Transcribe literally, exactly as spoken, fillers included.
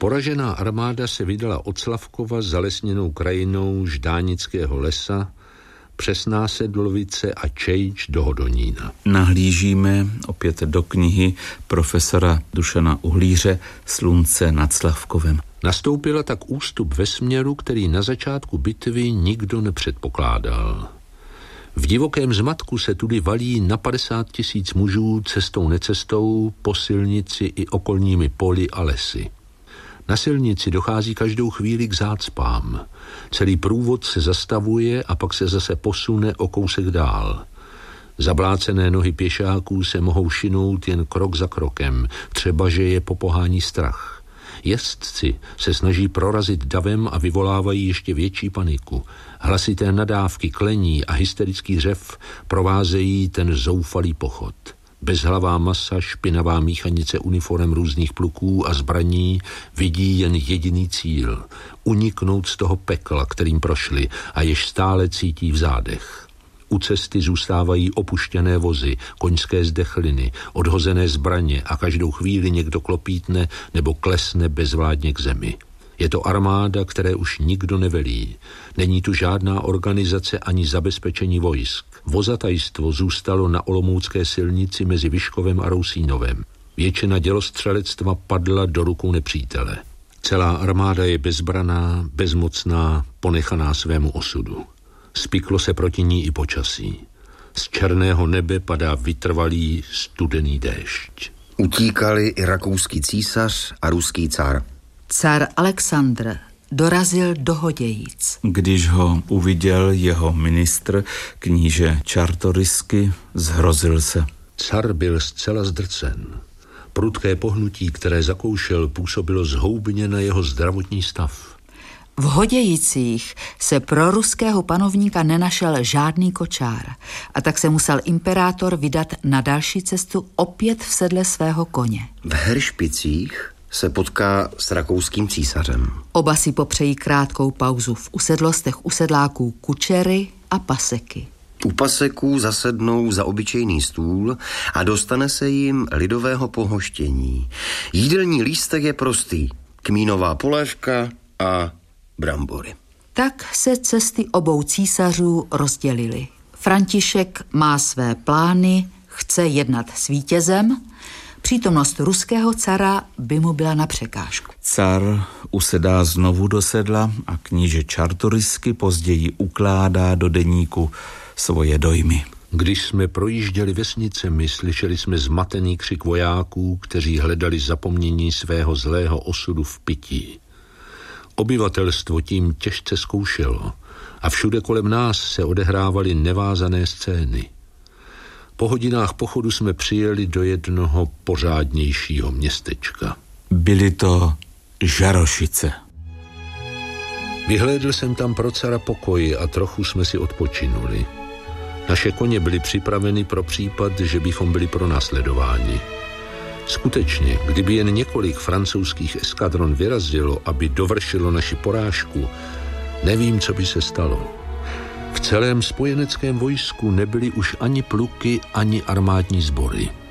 Poražená armáda se vydala od Slavkova zalesněnou krajinou Ždánického lesa přes Násedlovice a Čejč do Hodonína. Nahlížíme opět do knihy profesora Dušana Uhlíře Slunce nad Slavkovem. Nastoupila tak ústup ve směru, který na začátku bitvy nikdo nepředpokládal. V divokém zmatku se tudy valí na padesát tisíc mužů cestou necestou po silnici i okolními poli a lesy. Na silnici dochází každou chvíli k zácpám. Celý průvod se zastavuje a pak se zase posune o kousek dál. Zablácené nohy pěšáků se mohou šinout jen krok za krokem, třeba že je popohání strach. Jezdci se snaží prorazit davem a vyvolávají ještě větší paniku. Hlasité nadávky, klení a hysterický řev provázejí ten zoufalý pochod. Bezhlavá masa, špinavá míchanice uniforem různých pluků a zbraní vidí jen jediný cíl – uniknout z toho pekla, kterým prošli a jež stále cítí v zádech. U cesty zůstávají opuštěné vozy, koňské zdechliny, odhozené zbraně a každou chvíli někdo klopítne nebo klesne bezvládně k zemi. Je to armáda, které už nikdo nevelí. Není tu žádná organizace ani zabezpečení vojsk. Vozatajstvo zůstalo na olomoucké silnici mezi Vyškovem a Rousínovem. Většina dělostřelectva padla do rukou nepřítele. Celá armáda je bezbraná, bezmocná, ponechaná svému osudu. Spiklo se proti ní i počasí. Z černého nebe padá vytrvalý studený déšť. Utíkali i rakouský císař a ruský car. Car Alexandr dorazil do Hodějíc. Když ho uviděl jeho ministr, kníže Čartorysky, zhrozil se. Car byl zcela zdrcen. Prudké pohnutí, které zakoušel, působilo zhoubně na jeho zdravotní stav. V Hodějicích se pro ruského panovníka nenašel žádný kočár a tak se musel imperátor vydat na další cestu opět v sedle svého koně. V Heršpicích se potká s rakouským císařem. Oba si popřejí krátkou pauzu v usedlostech usedláků Kučery a Paseky. U Paseků zasednou za obyčejný stůl a dostane se jim lidového pohoštění. Jídelní lístek je prostý, kmínová polévka a brambory. Tak se cesty obou císařů rozdělily. František má své plány, chce jednat s vítězem, přítomnost ruského cara by mu byla na překážku. Car usedá znovu do sedla a kníže Čartorysky později ukládá do deníku svoje dojmy. Když jsme projížděli vesnicemi, slyšeli jsme zmatený křik vojáků, kteří hledali zapomnění svého zlého osudu v pití. Obyvatelstvo tím těžce zkoušelo a všude kolem nás se odehrávaly nevázané scény. Po hodinách pochodu jsme přijeli do jednoho pořádnějšího městečka. Byly to Žarošice. Vyhlédl jsem tam pro cara pokoj a trochu jsme si odpočinuli. Naše koně byly připraveny pro případ, že bychom byli pronásledováni. Skutečně, kdyby jen několik francouzských eskadron vyrazilo, aby dovršilo naši porážku, nevím, co by se stalo. V celém spojeneckém vojsku nebyly už ani pluky, ani armádní sbory.